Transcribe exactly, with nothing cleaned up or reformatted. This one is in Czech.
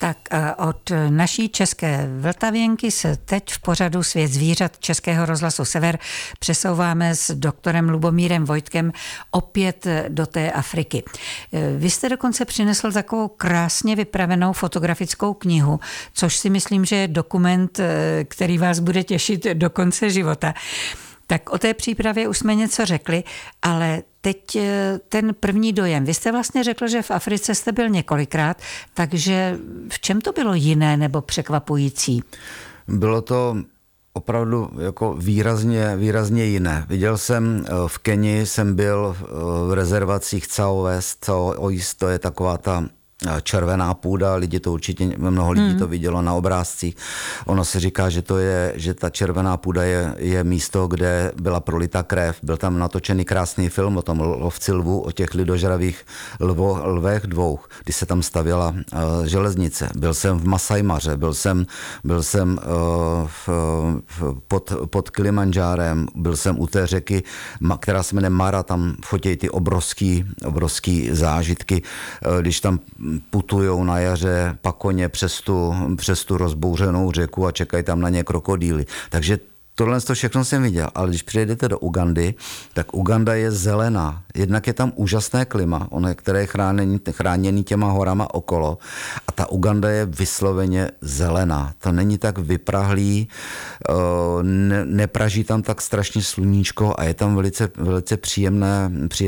Tak od naší české Vltavěnky se teď v pořadu Svět zvířat Českého rozhlasu Sever přesouváme s doktorem Lubomírem Vojtkem opět do té Afriky. Vy jste dokonce přinesl takovou krásně vypravenou fotografickou knihu, což si myslím, že je dokument, který vás bude těšit do konce života. Tak o té přípravě už jsme něco řekli, ale teď ten první dojem. Vy jste vlastně řekl, že v Africe jste byl několikrát, takže v čem to bylo jiné nebo překvapující? Bylo to opravdu jako výrazně, výrazně jiné. Viděl jsem v Keni, jsem byl v rezervacích Tsao West, Tsao Oist, to je taková ta červená půda, lidi to určitě, mnoho lidí hmm. to vidělo na obrázcích. Ono se říká, že to je, že ta červená půda je, je místo, kde byla prolita krev. Byl tam natočený krásný film o tom lovci lvů, o těch lidožravých lvo, lvech dvou, kdy se tam stavěla uh, železnice. Byl jsem v Masai Maře, byl jsem, byl jsem uh, v, v, pod, pod Kilimanjárem, byl jsem u té řeky, která se jmenuje Mara, tam fotějí ty obrovský, obrovský zážitky, uh, když tam putujou na jaře pa koně přes tu, přes tu rozbouřenou řeku a čekají tam na ně krokodýly. Takže tohle to všechno jsem viděl, ale když přijedete do Ugandy, tak Uganda je zelená. Jednak je tam úžasné klima, ono, které je chráněný, chráněný těma horama okolo a ta Uganda je vysloveně zelená. To není tak vyprahlý, ne, nepraží tam tak strašně sluníčko a je tam velice, velice příjemné, příjemné